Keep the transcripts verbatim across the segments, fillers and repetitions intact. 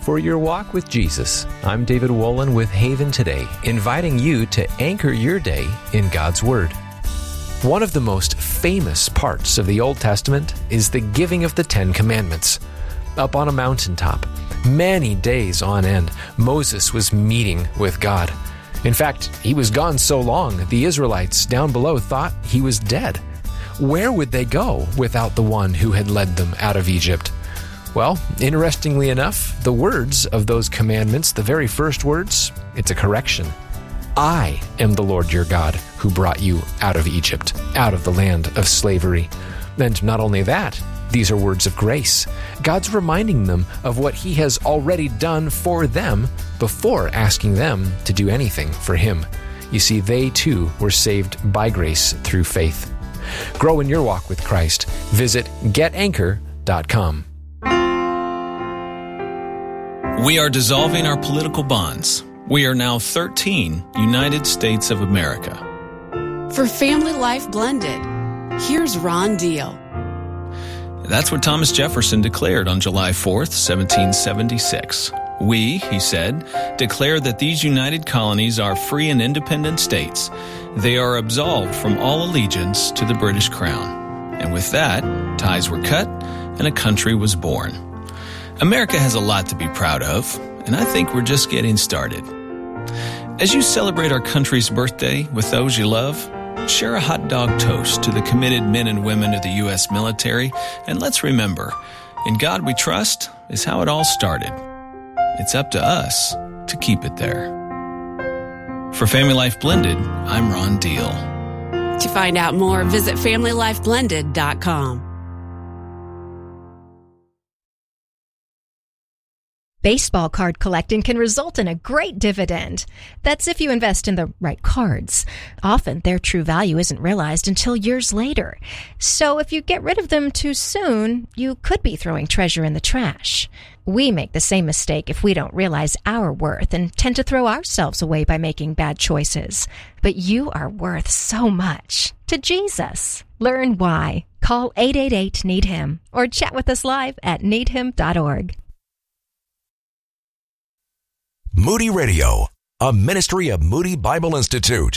for your walk with Jesus. I'm David Wolin with Haven Today, inviting you to anchor your day in God's Word. One of the most famous parts of the Old Testament is the giving of the Ten Commandments. Up on a mountaintop, many days on end, Moses was meeting with God. In fact, he was gone so long, the Israelites down below thought he was dead. Where would they go without the one who had led them out of Egypt? Well, interestingly enough, the words of those commandments, the very first words, it's a correction. I am the Lord your God who brought you out of Egypt, out of the land of slavery. And not only that, these are words of grace. God's reminding them of what he has already done for them before asking them to do anything for him. You see, they too were saved by grace through faith. Grow in your walk with Christ. Visit get anchor dot com. We are dissolving our political bonds. We are now thirteen United States of America. For Family Life Blended, here's Ron Deal. That's what Thomas Jefferson declared on July fourth, seventeen seventy-six. We, he said, declare that these united colonies are free and independent states. They are absolved from all allegiance to the British Crown. And with that, ties were cut and a country was born. America has a lot to be proud of, and I think we're just getting started. As you celebrate our country's birthday with those you love, share a hot dog toast to the committed men and women of the U S military, and let's remember, in God we trust is how it all started. It's up to us to keep it there. For Family Life Blended, I'm Ron Deal. To find out more, visit family life blended dot com. Baseball card collecting can result in a great dividend. That's if you invest in the right cards. Often, their true value isn't realized until years later. So if you get rid of them too soon, you could be throwing treasure in the trash. We make the same mistake if we don't realize our worth and tend to throw ourselves away by making bad choices. But you are worth so much to Jesus. Learn why. Call eight eight eight, need him or chat with us live at need him dot org. Moody Radio, a ministry of Moody Bible Institute.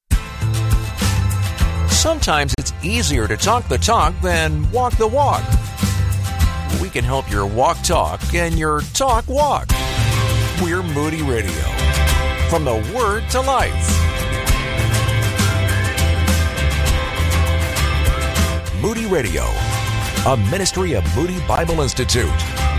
Sometimes it's easier to talk the talk than walk the walk. We can help your walk talk and your talk walk. We're Moody Radio. From the Word to Life. Moody Radio, a ministry of Moody Bible Institute.